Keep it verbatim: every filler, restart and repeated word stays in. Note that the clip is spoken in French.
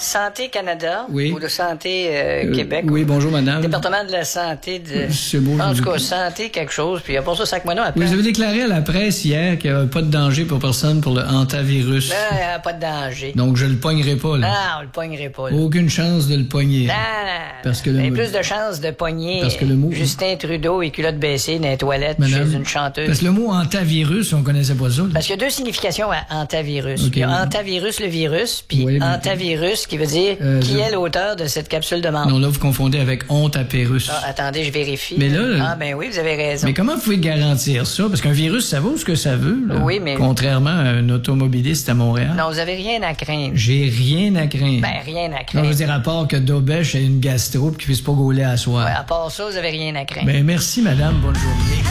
Santé Canada Oui. ou de Santé euh, Euh, Québec. oui, ou- bonjour, madame. Département de la santé de... C'est beau, En je tout vous cas, dis. santé quelque chose, puis après ça, sac mono après. Vous avez déclaré à la presse hier qu'il n'y avait pas de danger pour personne pour le hantavirus. Là, y a pas de danger. Donc, je le pognerai pas, là. Non, on le pognerait pas, là. Aucune chance de le pogner. Non, non. Parce que le Il y a mot- plus de chances de pogner Parce que le mot- Justin Trudeau et culotte baissée dans les toilettes Madame, chez une chanteuse. Parce que le mot hantavirus, on connaissait pas ça, là. Parce qu'il y a deux significations à hantavirus. Ok. Il y a hantavirus, le virus, puis Oui, mais- hantavirus, qui veut dire Euh, qui je- est l'auteur de cette capsule de menthe. Non, là, vous confondez avec honte à Pérus. Ah, attendez, je vérifie. Mais là, Ah, ben oui, vous avez raison. Mais comment vous pouvez garantir ça? Parce qu'un virus, ça vaut ce que ça veut, là. Oui, mais- Contrairement à un automobiliste à Montréal. Non, vous avez rien à craindre. J'ai rien à craindre. Ben, rien à Non, je craindre. veux dire, à part que Dobèche ait une gastro pis qu'il puisse pas gauler à soir. Ouais, à part ça, vous avez rien à craindre. Ben, merci, madame. Bonne journée.